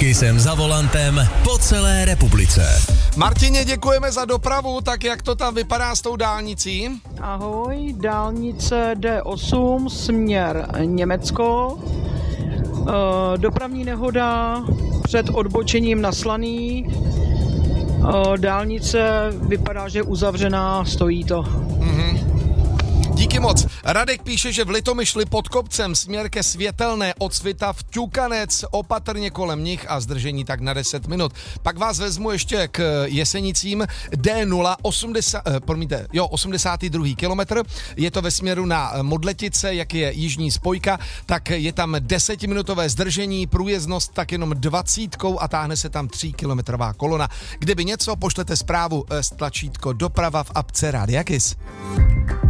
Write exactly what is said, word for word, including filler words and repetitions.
Kissem za volantem po celé republice. Martině, děkujeme za dopravu, tak jak to tam vypadá s tou dálnicí? Ahoj, dálnice D osm, směr Německo. E, dopravní nehoda před odbočením na Slaný. E, dálnice vypadá, že je uzavřená, stojí to. Mhm. Díky moc. Radek píše, že v Litomyšli pod kopcem směr ke Světelné od Svita v Ťukanec, opatrně kolem nich a zdržení tak na deset minut. Pak vás vezmu ještě k Jesenicím. D nula, osmdesát, eh, promiňte, jo, osmdesátý druhý kilometr. Je to ve směru na Modletice, jak je jižní spojka, tak je tam desetiminutové zdržení, průjezdnost tak jenom dvacítkou a táhne se tam tříkilometrová kolona. Kdyby něco, pošlete zprávu s tlačítko doprava v apce Rádia Kiss.